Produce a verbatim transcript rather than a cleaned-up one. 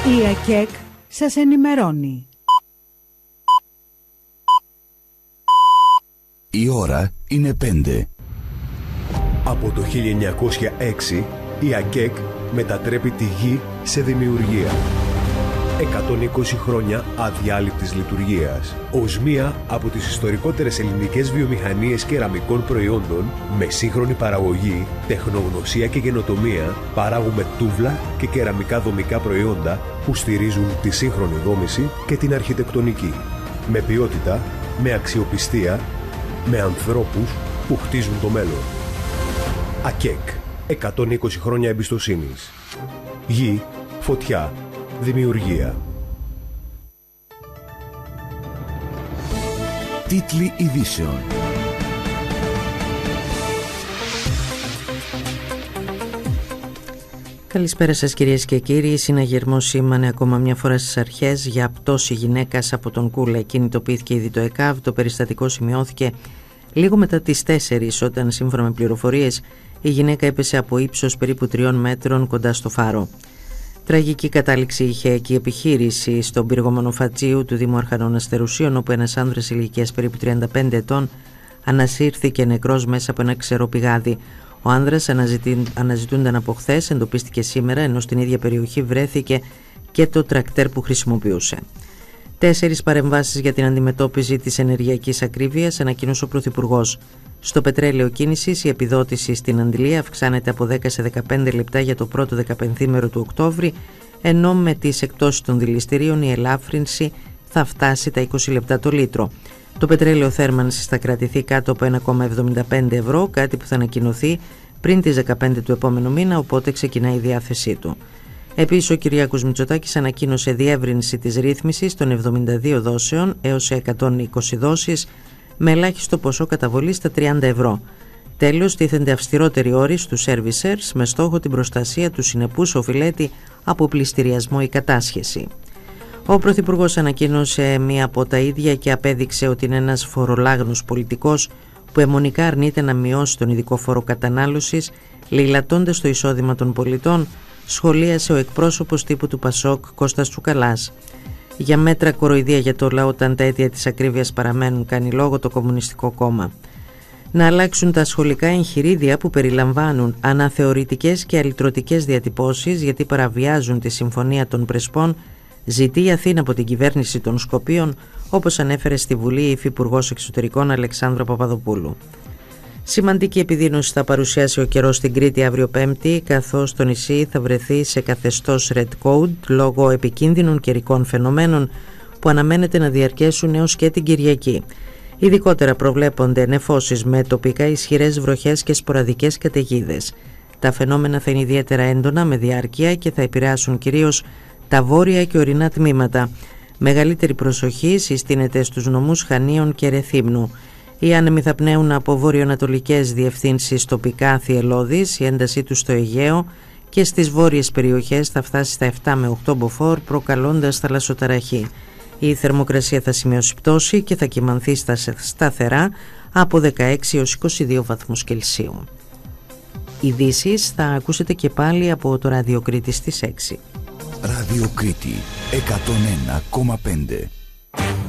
Η ΑΚΕΚ σας ενημερώνει. Η ώρα είναι πέντε. Από το χίλια εννιακόσια έξι η ΑΚΕΚ μετατρέπει τη γη σε δημιουργία. εκατόν είκοσι χρόνια αδιάλειπτης λειτουργίας. Ως μία από τις ιστορικότερες ελληνικές βιομηχανίες κεραμικών προϊόντων, με σύγχρονη παραγωγή, τεχνογνωσία και καινοτομία, παράγουμε τούβλα και κεραμικά δομικά προϊόντα που στηρίζουν τη σύγχρονη δόμηση και την αρχιτεκτονική. Με ποιότητα, με αξιοπιστία, με ανθρώπους που χτίζουν το μέλλον. ΑΚΕΚ. εκατόν είκοσι χρόνια εμπιστοσύνης. Γη, φωτιά, δημιουργία. Τίτλοι ειδήσεων. Καλησπέρα σας κυρίες και κύριοι. Συναγερμός σήμανε ακόμα μια φορά στις αρχές για πτώση γυναίκας από τον Κούλα. Κινητοποιήθηκε ήδη το ΕΚΑΒ. Το περιστατικό σημειώθηκε λίγο μετά τις τέσσερις, όταν σύμφωνα με πληροφορίες η γυναίκα έπεσε από ύψος περίπου τριών μέτρων κοντά στο φάρο. Τραγική κατάληξη είχε εκεί η επιχείρηση στον πύργο Μονοφατζίου του Δήμου Αρχανών Αστερουσίων, όπου ένας άνδρας ηλικίας περίπου τριάντα πέντε ετών ανασύρθηκε νεκρός μέσα από ένα ξεροπηγάδι. Ο άνδρας αναζητούνταν από χθες, εντοπίστηκε σήμερα, ενώ στην ίδια περιοχή βρέθηκε και το τρακτέρ που χρησιμοποιούσε. Τέσσερις παρεμβάσεις για την αντιμετώπιση της ενεργειακής ακρίβειας ανακοίνωσε ο Πρωθυπουργός. Στο πετρέλαιο κίνησης η επιδότηση στην αντιλία αυξάνεται από δέκα σε δεκαπέντε λεπτά για το πρώτο δεκαπενθήμερο του Οκτώβρη, ενώ με τις εκτόσεις των δηληστηρίων η ελάφρυνση θα φτάσει τα είκοσι λεπτά το λίτρο. Το πετρέλαιο θέρμανσης θα κρατηθεί κάτω από ένα κόμμα εβδομήντα πέντε ευρώ, κάτι που θα ανακοινωθεί πριν τις δεκαπέντε του επόμενου μήνα, οπότε ξεκινάει η διάθεσή του. Επίσης, ο Κυριάκος Μητσοτάκης ανακοίνωσε διεύρυνση της ρύθμισης των εβδομήντα δύο δόσεων έως εκατόν είκοσι δόσεις, με ελάχιστο ποσό καταβολής στα τριάντα ευρώ. Τέλος, τίθενται αυστηρότεροι όροι στους servicers με στόχο την προστασία του συνεπούς οφειλέτη από πληστηριασμό ή κατάσχεση. Ο Πρωθυπουργός ανακοίνωσε μία από τα ίδια και απέδειξε ότι είναι ένας φορολάγνος πολιτικός που αιμονικά αρνείται να μειώσει τον ειδικό φόρο κατανάλωσης, λαιλατώντας το εισόδημα των πολιτών, σχολίασε ο εκπρόσωπος τύπου του Πασόκ Κώστας Τσουκαλάς. Για μέτρα κοροϊδία για το λαό όταν τα αίτια της ακρίβειας παραμένουν, κάνει λόγο το Κομμουνιστικό Κόμμα. Να αλλάξουν τα σχολικά εγχειρίδια που περιλαμβάνουν αναθεωρητικές και αλυτρωτικές διατυπώσεις γιατί παραβιάζουν τη Συμφωνία των Πρεσπών, ζητεί η Αθήνα από την κυβέρνηση των Σκοπίων, όπως ανέφερε στη Βουλή η Υφυπουργός Εξωτερικών Αλεξάνδρα Παπαδοπούλου. Σημαντική επιδείνωση θα παρουσιάσει ο καιρός στην Κρήτη αύριο Πέμπτη, καθώς το νησί θα βρεθεί σε καθεστώς Red Code λόγω επικίνδυνων καιρικών φαινομένων που αναμένεται να διαρκέσουν έως και την Κυριακή. Ειδικότερα προβλέπονται νεφώσεις με τοπικά ισχυρές βροχές και σποραδικές καταιγίδες. Τα φαινόμενα θα είναι ιδιαίτερα έντονα με διάρκεια και θα επηρεάσουν κυρίως τα βόρεια και ορεινά τμήματα. Μεγαλύτερη προσοχή συστήνεται στους νομούς Χανίων και Ρεθύμνου. Οι άνεμοι θα πνέουν από βορειοανατολικές διευθύνσεις τοπικά θυελλώδεις, η έντασή τους στο Αιγαίο και στις βόρειες περιοχές θα φτάσει στα επτά με οκτώ μποφόρ, προκαλώντας θαλασσοταραχή. Η θερμοκρασία θα σημειώσει πτώση και θα κυμανθεί σταθερά από δεκαέξι έως είκοσι δύο βαθμούς Κελσίου. Ειδήσεις θα ακούσετε και πάλι από το Ράδιο Κρήτη στις έξι. Ράδιο Κρήτη εκατόν ένα κόμμα πέντε.